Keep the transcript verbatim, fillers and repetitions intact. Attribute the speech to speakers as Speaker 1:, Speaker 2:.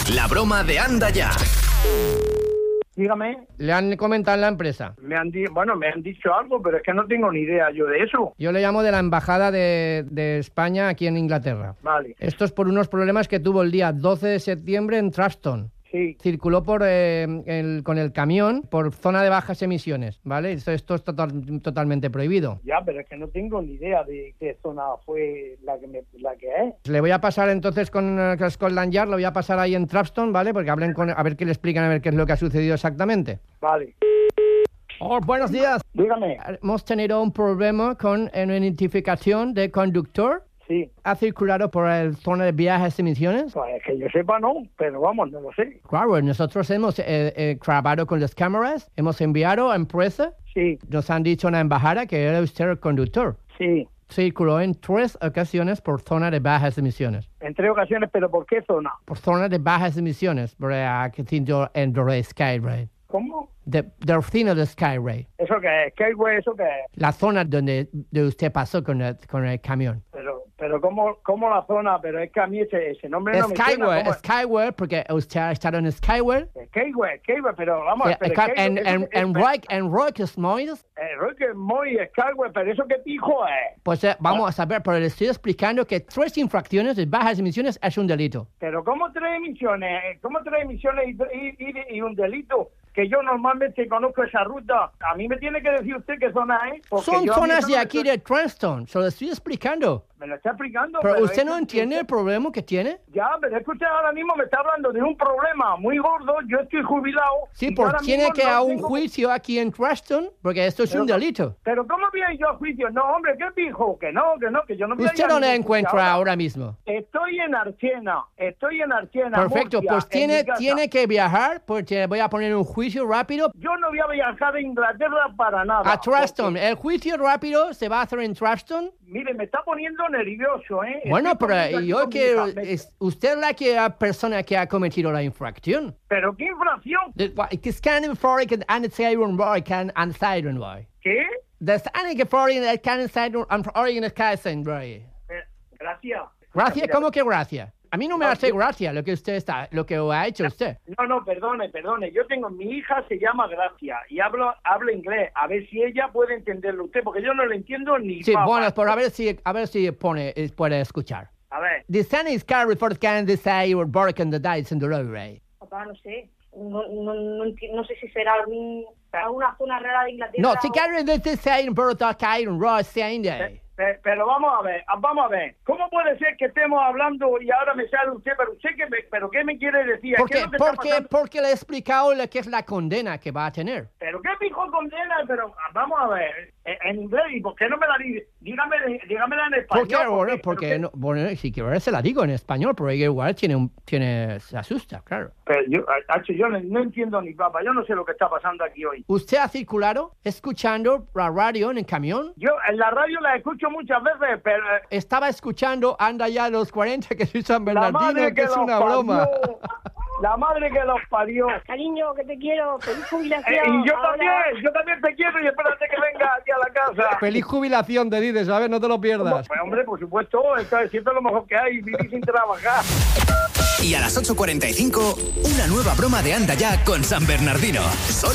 Speaker 1: La broma de Anda Ya.
Speaker 2: Dígame.
Speaker 3: Le han comentado en la empresa.
Speaker 2: Me han di- bueno, me han dicho algo, pero es que no tengo ni idea yo de eso.
Speaker 3: Yo le llamo de la embajada de, de España aquí en Inglaterra.
Speaker 2: Vale,
Speaker 3: Esto es por unos problemas que tuvo el día doce de septiembre en Traston.
Speaker 2: sí.
Speaker 3: Circuló por eh, el, con el camión por zona de bajas emisiones, ¿vale? Esto, esto es total- totalmente prohibido.
Speaker 2: Ya, pero es que no tengo ni idea de qué zona fue la que me, la que es.
Speaker 3: Le voy a pasar entonces con eh, Scotland Yard, lo voy a pasar ahí en Traston, ¿vale? Porque hablen con, a ver qué le explican, a ver qué es lo que ha sucedido exactamente.
Speaker 2: Vale.
Speaker 3: Oh, buenos días.
Speaker 2: Dígame.
Speaker 3: Hemos tenido un problema con una identificación de conductor.
Speaker 2: Sí.
Speaker 3: ¿Ha circulado por el zona de viajes de emisiones?
Speaker 2: Pues que yo sepa no, pero vamos, no lo sé.
Speaker 3: Claro, nosotros hemos eh, eh, grabado con las cámaras, hemos enviado a empresa,
Speaker 2: Sí,
Speaker 3: nos han dicho en la embajada que era usted el conductor.
Speaker 2: sí.
Speaker 3: Circuló en tres ocasiones por zona de bajas emisiones.
Speaker 2: En tres ocasiones, pero ¿por qué zona?
Speaker 3: Por zona de bajas emisiones, por aquí en de Skyway.
Speaker 2: ¿Cómo?
Speaker 3: De, de oficina de Skyway.
Speaker 2: ¿Eso qué es? ¿Qué güey, eso qué es?
Speaker 3: La zona donde de usted pasó con el, con el camión.
Speaker 2: Pero, pero ¿cómo, cómo la zona? Pero es que a mí ese, ese nombre no me suena.
Speaker 3: Skyway,
Speaker 2: ¿Cómo es?
Speaker 3: Skyway, porque usted ha estado en Skyway.
Speaker 2: Skyway, Skyway, pero vamos,
Speaker 3: Eh,
Speaker 2: pero
Speaker 3: ca-
Speaker 2: Skyway,
Speaker 3: En,
Speaker 2: eso-
Speaker 3: en,
Speaker 2: es-
Speaker 3: en,
Speaker 2: es-
Speaker 3: Rock, en Rock Moyes,
Speaker 2: eh, Roque Moy, Skyway, pero ¿eso qué pijo es?
Speaker 3: pues eh, vamos a saber, pero le estoy explicando que tres infracciones de bajas emisiones es un delito.
Speaker 2: Pero ¿cómo tres emisiones? ¿Cómo tres emisiones y, y, y- y un delito? Que yo normalmente conozco esa ruta. A mí me tiene que decir usted qué zona es. porque
Speaker 3: Son
Speaker 2: yo a mí
Speaker 3: zonas
Speaker 2: eso
Speaker 3: de
Speaker 2: no me
Speaker 3: aquí
Speaker 2: suena.
Speaker 3: de Traston, se lo estoy explicando.
Speaker 2: Me lo está explicando.
Speaker 3: Pero
Speaker 2: es
Speaker 3: usted no
Speaker 2: que-
Speaker 3: entiende el problema que tiene.
Speaker 2: Ya, pero es que usted ahora mismo me está hablando de un problema muy gordo. Yo estoy jubilado.
Speaker 3: Sí,
Speaker 2: y
Speaker 3: porque
Speaker 2: ahora
Speaker 3: tiene
Speaker 2: mismo
Speaker 3: que
Speaker 2: no
Speaker 3: a un
Speaker 2: tengo-
Speaker 3: juicio aquí en Traston, porque esto es
Speaker 2: Pero
Speaker 3: un
Speaker 2: co-
Speaker 3: delito.
Speaker 2: Pero ¿cómo voy a ir yo a juicio? No, hombre, ¿qué pijo? Que no, que no, que yo no voy a ir
Speaker 3: ¿Usted
Speaker 2: a
Speaker 3: dónde
Speaker 2: ningún
Speaker 3: encuentra
Speaker 2: juicio
Speaker 3: ahora mismo?
Speaker 2: Estoy en Archena. Estoy en Archena,
Speaker 3: Perfecto,
Speaker 2: Murcia,
Speaker 3: pues
Speaker 2: en
Speaker 3: tiene,
Speaker 2: mi casa.
Speaker 3: tiene que viajar, porque voy a poner un juicio rápido
Speaker 2: Yo no voy a viajar a Inglaterra para nada.
Speaker 3: a Traston.
Speaker 2: porque-
Speaker 3: El juicio rápido se va a hacer en Traston.
Speaker 2: Mire, me está poniendo nervioso, ¿eh?
Speaker 3: Bueno,
Speaker 2: Estoy
Speaker 3: pero
Speaker 2: comiendo aquí
Speaker 3: yo
Speaker 2: con mi
Speaker 3: quiero...
Speaker 2: hija. Me-
Speaker 3: es- usted es la que, la persona que ha cometido la infracción.
Speaker 2: ¿Pero qué infracción?
Speaker 3: Det kan en farik en säger var kan en säger var.
Speaker 2: ¿Qué?
Speaker 3: Det är en farik kan en säger en farik en säger var.
Speaker 2: Eh, gracias.
Speaker 3: Gracias,
Speaker 2: Mira,
Speaker 3: ¿cómo que gracias? A mí no me
Speaker 2: No,
Speaker 3: hace
Speaker 2: yo-
Speaker 3: gracia lo que usted está, lo que ha hecho usted.
Speaker 2: No, no, perdone, perdone. Yo tengo, mi hija se llama Gracia y hablo, habla inglés. A ver si ella puede entenderlo usted, porque yo no le entiendo ni
Speaker 3: Sí,
Speaker 2: papa.
Speaker 3: bueno, por a ver si, a ver si pone, eh, puede escuchar.
Speaker 2: A ver,
Speaker 3: The sun is carried for the can the say or bark and the dice in the roadway.
Speaker 4: Papá, no sé. No, no, no, enti- no sé si será algún, alguna zona rara de Inglaterra.
Speaker 3: No, si
Speaker 4: o-
Speaker 3: carried the say and bird or kai and raw saying day.
Speaker 2: pe- pero vamos a ver, ah, vamos a ver. ¿Cómo puede ser que estemos hablando y ahora me sale usted? Pero usted, ¿qué me, pero qué me quiere decir? ¿Qué
Speaker 3: Porque,
Speaker 2: es lo que está
Speaker 3: porque,
Speaker 2: pasando?
Speaker 3: porque le he explicado lo que es la condena que va a tener.
Speaker 2: ¿Pero qué pijo condena? Pero ah, vamos a ver, en, en inglés, ¿y por qué no me la dice? Dígame, dígamela en español.
Speaker 3: Porque, bueno,
Speaker 2: porque-
Speaker 3: porque,
Speaker 2: pero
Speaker 3: no, bueno, si quiero se la digo en español, pero ella igual tiene, un, tiene, se asusta, claro.
Speaker 2: Pero yo, ah, Hacho, yo no, no entiendo ni papa, yo no sé lo que está pasando aquí hoy.
Speaker 3: ¿Usted ha circulado escuchando la radio en el camión?
Speaker 2: Yo en la radio la escucho muchas veces, pero eh,
Speaker 3: Estaba escuchando Anda Ya a los cuarenta, que soy San
Speaker 2: la
Speaker 3: Bernardino,
Speaker 2: madre
Speaker 3: que,
Speaker 2: que,
Speaker 3: es
Speaker 2: los
Speaker 3: una
Speaker 2: parió,
Speaker 3: broma.
Speaker 2: la madre que los parió.
Speaker 4: Cariño, que te quiero. Feliz
Speaker 2: Eh,
Speaker 4: jubilación.
Speaker 2: y yo
Speaker 4: Ahora-
Speaker 2: también, yo también te quiero y espérate que venga aquí a la casa.
Speaker 3: Feliz jubilación, te dices, ¿sabes? No te lo pierdas.
Speaker 2: Pues hombre, por supuesto, esto es siempre lo mejor que hay, vivir sin trabajar.
Speaker 1: Y a las ocho cuarenta y cinco, una nueva broma de Anda Ya con San Bernardino. Solo